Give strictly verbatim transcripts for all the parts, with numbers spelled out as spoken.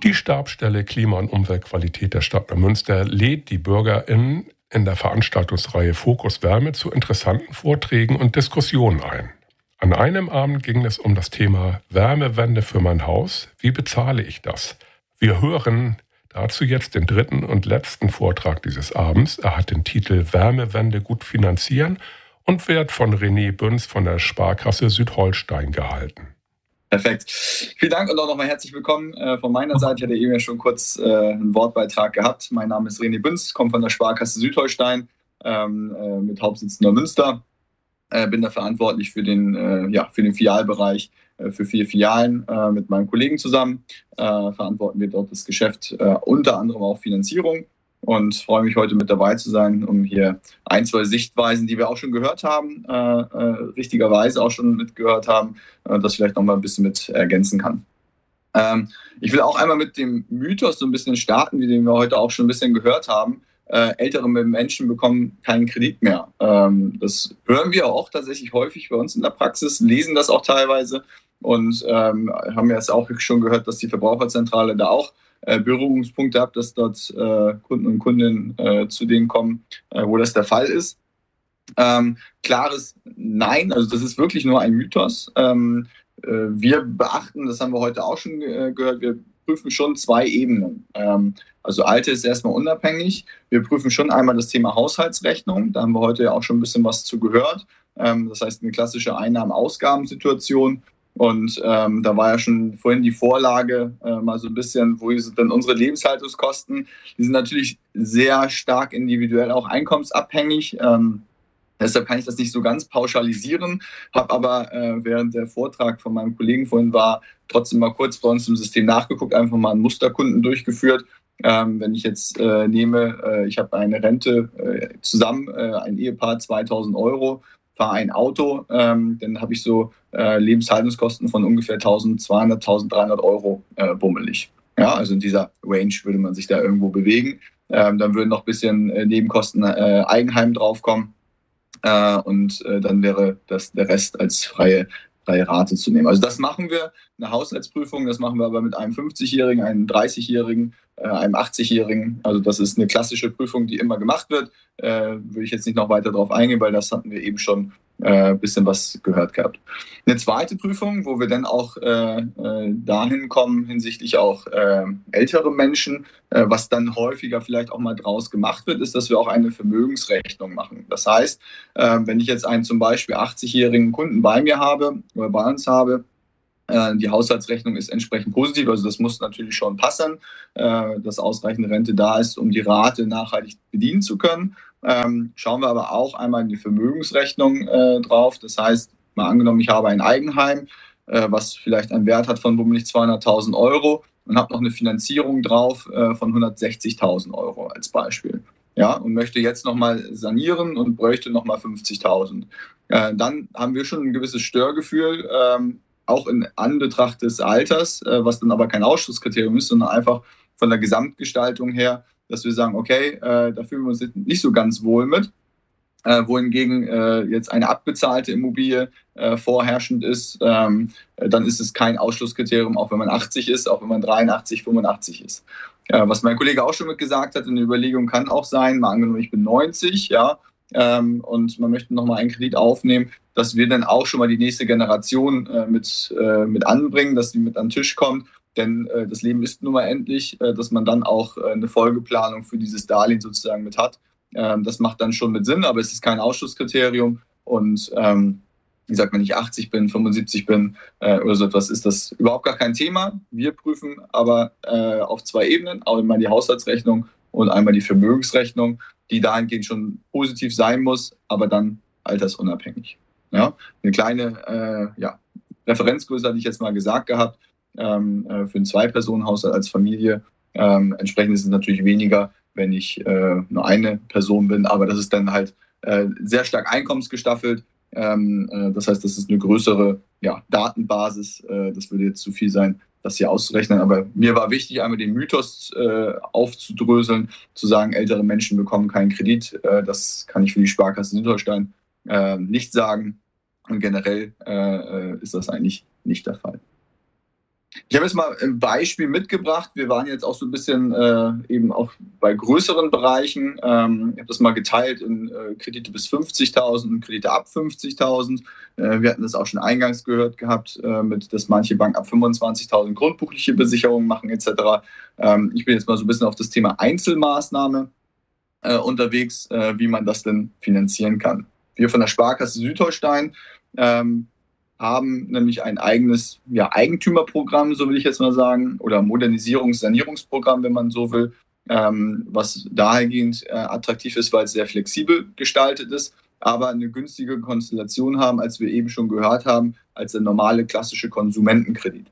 Die Stabsstelle Klima- und Umweltqualität der Stadt Neumünster lädt die BürgerInnen in der Veranstaltungsreihe Fokus Wärme zu interessanten Vorträgen und Diskussionen ein. An einem Abend ging es um das Thema Wärmewende für mein Haus. Wie bezahle ich das? Wir hören dazu jetzt den dritten und letzten Vortrag dieses Abends. Er hat den Titel Wärmewende gut finanzieren und wird von René Bünz von der Sparkasse Südholstein gehalten. Perfekt. Vielen Dank und auch nochmal herzlich willkommen äh, von meiner Seite. Ich hatte eben ja schon kurz äh, einen Wortbeitrag gehabt. Mein Name ist René Bünz, komme von der Sparkasse Südholstein ähm, äh, mit Hauptsitz in Neumünster. Äh, bin da verantwortlich für den, äh, ja, für den Filialbereich, äh, für vier Filialen äh, mit meinem Kollegen zusammen. Äh, verantworten wir dort das Geschäft, äh, unter anderem auch Finanzierung. Und freue mich heute mit dabei zu sein, um hier ein, zwei Sichtweisen, die wir auch schon gehört haben, äh, äh, richtigerweise auch schon mitgehört haben, äh, das vielleicht nochmal ein bisschen mit ergänzen kann. Ähm, ich will auch einmal mit dem Mythos so ein bisschen starten, wie den wir heute auch schon ein bisschen gehört haben. Äh, ältere Menschen bekommen keinen Kredit mehr. Ähm, das hören wir auch tatsächlich häufig bei uns in der Praxis, lesen das auch teilweise und ähm, haben ja jetzt auch schon gehört, dass die Verbraucherzentrale da auch äh, Berührungspunkte hat, dass dort äh, Kunden und Kundinnen äh, zu denen kommen, äh, wo das der Fall ist. Ähm, klares Nein, also das ist wirklich nur ein Mythos. Ähm, äh, wir beachten, das haben wir heute auch schon äh, gehört, wir prüfen schon zwei Ebenen. Ähm, also Alte ist erstmal unabhängig. Wir prüfen schon einmal das Thema Haushaltsrechnung. Da haben wir heute ja auch schon ein bisschen was zu gehört. Ähm, das heißt eine klassische Einnahmen-Ausgaben-Situation. Und ähm, da war ja schon vorhin die Vorlage äh, mal so ein bisschen, wo sind denn unsere Lebenshaltungskosten? Die sind natürlich sehr stark individuell auch einkommensabhängig. Ähm, Deshalb kann ich das nicht so ganz pauschalisieren, habe aber äh, während der Vortrag von meinem Kollegen vorhin war, trotzdem mal kurz bei uns im System nachgeguckt, einfach mal einen Musterkunden durchgeführt. Ähm, wenn ich jetzt äh, nehme, äh, ich habe eine Rente äh, zusammen, äh, ein Ehepaar zweitausend Euro, fahre ein Auto, ähm, dann habe ich so äh, Lebenshaltungskosten von ungefähr eintausendzweihundert, eintausenddreihundert Euro äh, bummelig. Ja, also in dieser Range würde man sich da irgendwo bewegen. Ähm, dann würden noch ein bisschen äh, Nebenkosten äh, Eigenheim draufkommen. Äh, und äh, dann wäre das der Rest als freie, freie Rate zu nehmen. Also das machen wir, eine Haushaltsprüfung, das machen wir aber mit einem fünfzigjährigen, einem dreißigjährigen, äh, einem achtzigjährigen. Also das ist eine klassische Prüfung, die immer gemacht wird. Äh, würde ich jetzt nicht noch weiter darauf eingehen, weil das hatten wir eben schon ein äh, bisschen was gehört gehabt. Eine zweite Prüfung, wo wir dann auch äh, äh, dahin kommen hinsichtlich auch äh, ältere Menschen, äh, was dann häufiger vielleicht auch mal draus gemacht wird, ist, dass wir auch eine Vermögensrechnung machen. Das heißt, äh, wenn ich jetzt einen zum Beispiel achtzigjährigen Kunden bei mir habe oder bei uns habe, äh, die Haushaltsrechnung ist entsprechend positiv, also das muss natürlich schon passen, äh, dass ausreichend Rente da ist, um die Rate nachhaltig bedienen zu können. Ähm, schauen wir aber auch einmal in die Vermögensrechnung äh, drauf. Das heißt, mal angenommen, ich habe ein Eigenheim, äh, was vielleicht einen Wert hat von womöglich zweihunderttausend Euro und habe noch eine Finanzierung drauf äh, von hundertsechzigtausend Euro als Beispiel. Ja, und möchte jetzt nochmal sanieren und bräuchte nochmal fünfzigtausend. Äh, dann haben wir schon ein gewisses Störgefühl, ähm, auch in Anbetracht des Alters, äh, was dann aber kein Ausschlusskriterium ist, sondern einfach von der Gesamtgestaltung her, dass wir sagen, okay, äh, da fühlen wir uns nicht so ganz wohl mit. Äh, wohingegen äh, jetzt eine abbezahlte Immobilie äh, vorherrschend ist, ähm, dann ist es kein Ausschlusskriterium, auch wenn man achtzig ist, auch wenn man dreiundachtzig, fünfundachtzig ist. Äh, was mein Kollege auch schon mit gesagt hat, eine Überlegung kann auch sein, mal angenommen, ich bin neunzig, ja, ähm, und man möchte nochmal einen Kredit aufnehmen, dass wir dann auch schon mal die nächste Generation äh, mit, äh, mit anbringen, dass die mit an den Tisch kommt. Denn äh, das Leben ist nun mal endlich, äh, dass man dann auch äh, eine Folgeplanung für dieses Darlehen sozusagen mit hat. Ähm, das macht dann schon mit Sinn, aber es ist kein Ausschlusskriterium. Und ähm, wie gesagt, wenn ich achtzig bin, fünfundsiebzig bin äh, oder so etwas, ist das überhaupt gar kein Thema. Wir prüfen aber äh, auf zwei Ebenen, einmal die Haushaltsrechnung und einmal die Vermögensrechnung, die dahingehend schon positiv sein muss, aber dann altersunabhängig. Ja? Eine kleine äh, ja, Referenzgröße hatte ich jetzt mal gesagt gehabt, ähm, äh, für einen Zwei-Personen-Haushalt als Familie. Ähm, entsprechend ist es natürlich weniger, wenn ich äh, nur eine Person bin, aber das ist dann halt äh, sehr stark einkommensgestaffelt. Ähm, äh, das heißt, das ist eine größere ja, Datenbasis. Äh, das würde jetzt zu viel sein, das hier auszurechnen. Aber mir war wichtig, einmal den Mythos äh, aufzudröseln, zu sagen, ältere Menschen bekommen keinen Kredit. Äh, das kann ich für die Sparkasse Südholstein äh, nicht sagen. Und generell äh, ist das eigentlich nicht der Fall. Ich habe jetzt mal ein Beispiel mitgebracht. Wir waren jetzt auch so ein bisschen äh, eben auch bei größeren Bereichen. Ähm, ich habe das mal geteilt in äh, Kredite bis fünfzigtausend und Kredite ab fünfzigtausend. Äh, wir hatten das auch schon eingangs gehört gehabt, äh, mit, dass manche Banken ab fünfundzwanzigtausend grundbuchliche Besicherungen machen et cetera. Ähm, ich bin jetzt mal so ein bisschen auf das Thema Einzelmaßnahme äh, unterwegs, äh, wie man das denn finanzieren kann. Wir von der Sparkasse Südholstein ähm, haben nämlich ein eigenes ja, Eigentümerprogramm, so will ich jetzt mal sagen, oder Modernisierungs-, Sanierungsprogramm, wenn man so will, ähm, was dahergehend äh, attraktiv ist, weil es sehr flexibel gestaltet ist, aber eine günstige Konstellation haben, als wir eben schon gehört haben, als der normale klassische Konsumentenkredit.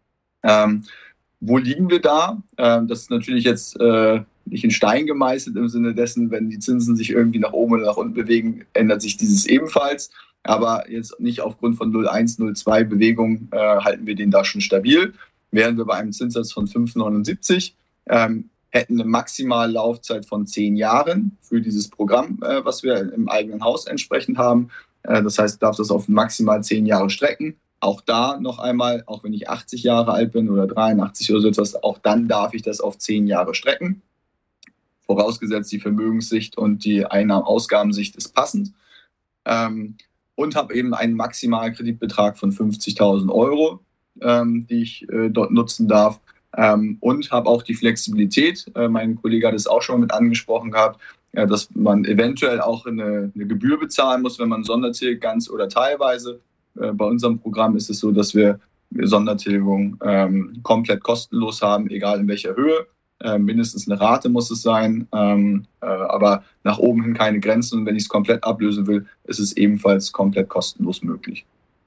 Ähm, wo liegen wir da? Ähm, das ist natürlich jetzt äh, nicht in Stein gemeißelt im Sinne dessen, wenn die Zinsen sich irgendwie nach oben oder nach unten bewegen, ändert sich dieses ebenfalls. Aber jetzt nicht aufgrund von null Komma eins, null Komma zwei Bewegung äh, halten wir den da schon stabil. Wären wir bei einem Zinssatz von fünf Komma neunundsiebzig, ähm, hätten eine maximale Laufzeit von zehn Jahren für dieses Programm, äh, was wir im eigenen Haus entsprechend haben. Äh, das heißt, darf das auf maximal zehn Jahre strecken. Auch da noch einmal, auch wenn ich achtzig Jahre alt bin oder dreiundachtzig oder so etwas, auch dann darf ich das auf zehn Jahre strecken. Vorausgesetzt, die Vermögenssicht und die Einnahmen-Ausgabensicht ist passend. Ähm, und habe eben einen Maximalkreditbetrag von fünfzigtausend Euro, ähm, die ich äh, dort nutzen darf. Ähm, und habe auch die Flexibilität, äh, mein Kollege hat es auch schon mit angesprochen gehabt, äh, dass man eventuell auch eine, eine Gebühr bezahlen muss, wenn man Sondertilgung ganz oder teilweise. Äh, bei unserem Programm ist es so, dass wir Sondertilgung ähm, komplett kostenlos haben, egal in welcher Höhe. Äh, mindestens eine Rate muss es sein, ähm, äh, aber nach oben hin keine Grenzen. Und wenn ich es komplett ablösen will, ist es ebenfalls komplett kostenlos möglich.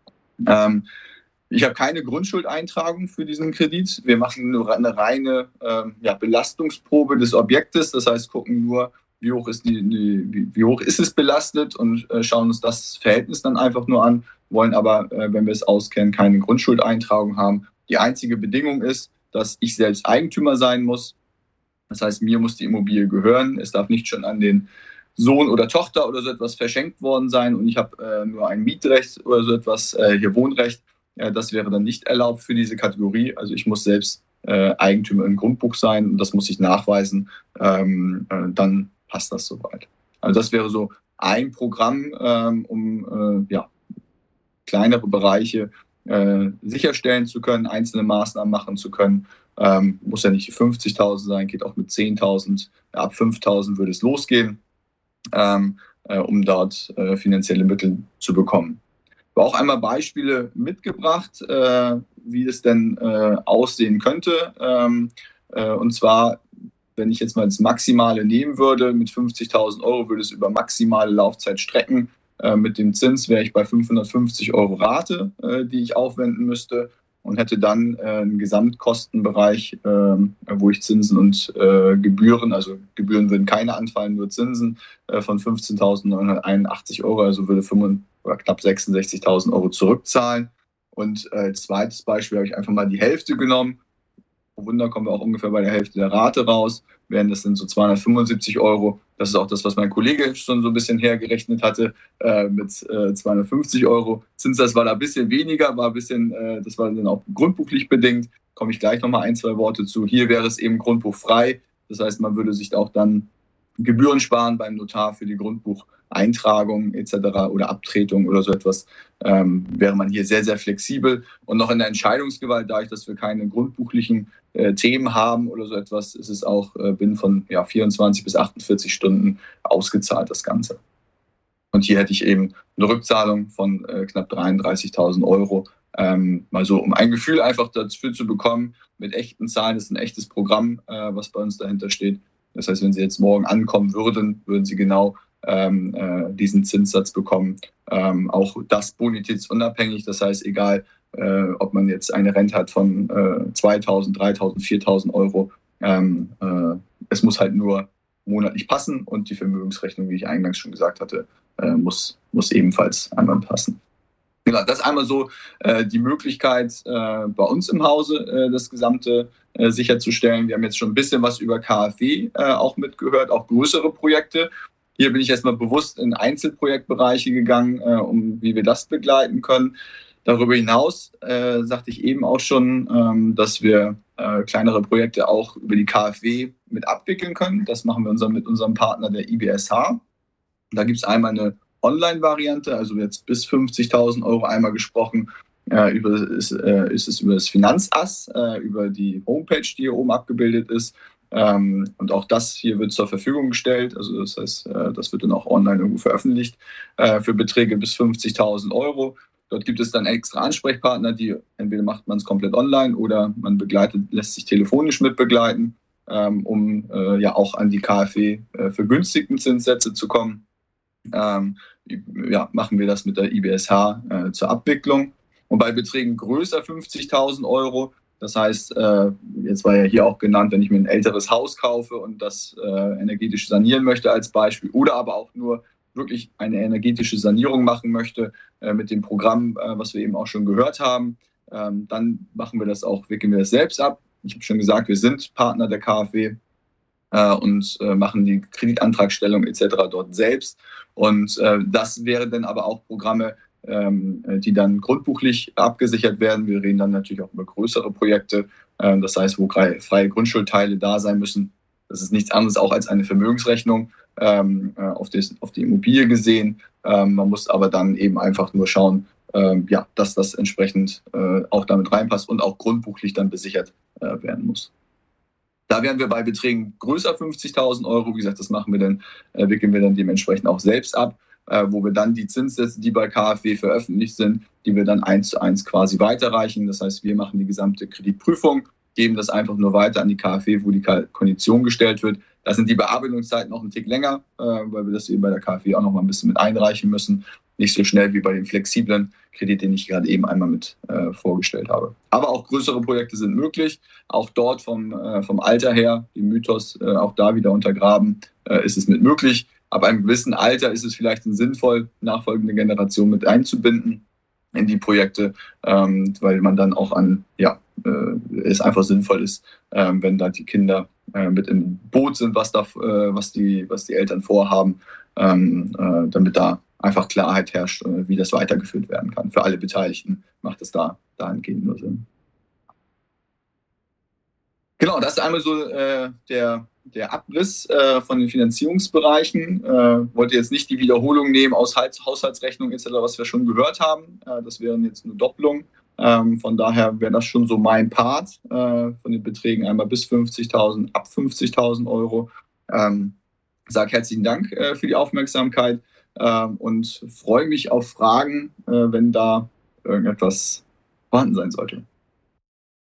Ähm, ich habe keine Grundschuldeintragung für diesen Kredit. Wir machen nur eine reine äh, ja, Belastungsprobe des Objektes. Das heißt, gucken nur, wie hoch ist, die, die, wie, wie hoch ist es belastet und äh, schauen uns das Verhältnis dann einfach nur an, wollen aber, äh, wenn wir es auskennen, keine Grundschuldeintragung haben. Die einzige Bedingung ist, dass ich selbst Eigentümer sein muss. Das heißt, mir muss die Immobilie gehören. Es darf nicht schon an den Sohn oder Tochter oder so etwas verschenkt worden sein und ich habe äh, nur ein Mietrecht oder so etwas, äh, hier Wohnrecht. Äh, das wäre dann nicht erlaubt für diese Kategorie. Also ich muss selbst äh, Eigentümer im Grundbuch sein und das muss ich nachweisen. Ähm, äh, dann passt das soweit. Also das wäre so ein Programm, ähm, um äh, ja, kleinere Bereiche äh, sicherstellen zu können, einzelne Maßnahmen machen zu können. Ähm, muss ja nicht fünfzigtausend sein, geht auch mit zehntausend. Ab fünftausend würde es losgehen, ähm, äh, um dort äh, finanzielle Mittel zu bekommen. Ich habe auch einmal Beispiele mitgebracht, äh, wie es denn äh, aussehen könnte. Ähm, äh, und zwar, wenn ich jetzt mal das Maximale nehmen würde, mit fünfzigtausend Euro würde es über maximale Laufzeit strecken. Äh, mit dem Zins wäre ich bei fünfhundertfünfzig Euro Rate, äh, die ich aufwenden müsste. Und hätte dann äh, einen Gesamtkostenbereich, äh, wo ich Zinsen und äh, Gebühren, also Gebühren würden keine anfallen, nur Zinsen äh, von fünfzehntausendneunhunderteinundachtzig Euro, also würde fünf, oder knapp sechsundsechzigtausend Euro zurückzahlen. Und äh, als zweites Beispiel habe ich einfach mal die Hälfte genommen. Pro Wunder kommen wir auch ungefähr bei der Hälfte der Rate raus, wären das dann so zweihundertfünfundsiebzig Euro. Das ist auch das, was mein Kollege schon so ein bisschen hergerechnet hatte, äh, mit äh, zweihundertfünfzig Euro. Zinssatz war da ein bisschen weniger, war ein bisschen, äh, das war dann auch grundbuchlich bedingt. Komme ich gleich nochmal ein, zwei Worte zu. Hier wäre es eben grundbuchfrei. Das heißt, man würde sich auch dann Gebühren sparen beim Notar für die Grundbucheintragung et cetera oder Abtretung oder so etwas, ähm, wäre man hier sehr, sehr flexibel. Und noch in der Entscheidungsgewalt, dadurch, dass wir keine grundbuchlichen äh, Themen haben oder so etwas, ist es auch äh, binnen von ja, vierundzwanzig bis achtundvierzig Stunden ausgezahlt, das Ganze. Und hier hätte ich eben eine Rückzahlung von äh, knapp dreiunddreißigtausend Euro. Ähm, mal so, um ein Gefühl einfach dafür zu bekommen, mit echten Zahlen, das ist ein echtes Programm, äh, was bei uns dahinter steht. Das heißt, wenn Sie jetzt morgen ankommen würden, würden Sie genau ähm, äh, diesen Zinssatz bekommen. Ähm, auch das bonitätsunabhängig. Das heißt, egal, äh, ob man jetzt eine Rente hat von äh, zweitausend, dreitausend, viertausend Euro. Ähm, äh, es muss halt nur monatlich passen und die Vermögensrechnung, wie ich eingangs schon gesagt hatte, äh, muss, muss ebenfalls einmal passen. Genau, das ist einmal so äh, die Möglichkeit, äh, bei uns im Hause äh, das Gesamte äh, sicherzustellen. Wir haben jetzt schon ein bisschen was über K f W äh, auch mitgehört, auch größere Projekte. Hier bin ich erstmal bewusst in Einzelprojektbereiche gegangen, äh, um wie wir das begleiten können. Darüber hinaus äh, sagte ich eben auch schon, ähm, dass wir äh, kleinere Projekte auch über die KfW mit abwickeln können. Das machen wir unser, mit unserem Partner der I B S H. Da gibt es einmal eine Online-Variante, also jetzt bis fünfzigtausend Euro einmal gesprochen. Äh, über, ist, äh, ist es über das Finanzass, äh, über die Homepage, die hier oben abgebildet ist. Ähm, und auch das hier wird zur Verfügung gestellt. Also das heißt, äh, das wird dann auch online irgendwo veröffentlicht äh, für Beträge bis fünfzigtausend Euro. Dort gibt es dann extra Ansprechpartner, die entweder macht man es komplett online oder man begleitet, lässt sich telefonisch mit begleiten, ähm, um äh, ja auch an die KfW äh, vergünstigten Zinssätze zu kommen. Ähm, ja, machen wir das mit der I B S H äh, zur Abwicklung. Und bei Beträgen größer fünfzigtausend Euro, das heißt, äh, jetzt war ja hier auch genannt, wenn ich mir ein älteres Haus kaufe und das äh, energetisch sanieren möchte als Beispiel oder aber auch nur wirklich eine energetische Sanierung machen möchte äh, mit dem Programm, äh, was wir eben auch schon gehört haben, ähm, dann machen wir das auch, wickeln wir das selbst ab. Ich habe schon gesagt, wir sind Partner der KfW äh, und äh, machen die Kreditantragstellung et cetera dort selbst. Und äh, das wären dann aber auch Programme, ähm, die dann grundbuchlich abgesichert werden. Wir reden dann natürlich auch über größere Projekte, äh, das heißt, wo freie Grundschuldteile da sein müssen. Das ist nichts anderes auch als eine Vermögensrechnung ähm, auf, des, auf die Immobilie gesehen. Ähm, man muss aber dann eben einfach nur schauen, ähm, ja, dass das entsprechend äh, auch damit reinpasst und auch grundbuchlich dann besichert äh, werden muss. Da wären wir bei Beträgen größer fünfzigtausend Euro. Wie gesagt, das machen wir dann, äh, wickeln wir dann dementsprechend auch selbst ab, äh, wo wir dann die Zinssätze, die bei KfW veröffentlicht sind, die wir dann eins zu eins quasi weiterreichen. Das heißt, wir machen die gesamte Kreditprüfung, geben das einfach nur weiter an die KfW, wo die Kondition gestellt wird. Da sind die Bearbeitungszeiten noch einen Tick länger, äh, weil wir das eben bei der KfW auch noch mal ein bisschen mit einreichen müssen. Nicht so schnell wie bei dem flexiblen Kredit, den ich gerade eben einmal mit äh, vorgestellt habe. Aber auch größere Projekte sind möglich. Auch dort vom, äh, vom Alter her, dem Mythos äh, auch da wieder untergraben, äh, ist es mit möglich. Ab einem gewissen Alter ist es vielleicht sinnvoll, nachfolgende Generationen mit einzubinden in die Projekte, ähm, weil man dann auch an, ja, äh, es einfach sinnvoll ist, äh, wenn da die Kinder äh, mit im Boot sind, was, da, äh, was, die, was die Eltern vorhaben, ähm, äh, damit da einfach Klarheit herrscht, äh, wie das weitergeführt werden kann. Für alle Beteiligten macht es da dahingehend nur Sinn. Genau, das ist einmal so äh, der, der Abriss äh, von den Finanzierungsbereichen. Äh, wollte jetzt nicht die Wiederholung nehmen aus Haushaltsrechnung et cetera, was wir schon gehört haben. Äh, das wären jetzt eine Doppelung. Ähm, von daher wäre das schon so mein Part äh, von den Beträgen einmal bis fünfzigtausend, ab fünfzigtausend Euro. Ähm, sage herzlichen Dank äh, für die Aufmerksamkeit äh, und freue mich auf Fragen, äh, wenn da irgendetwas vorhanden sein sollte.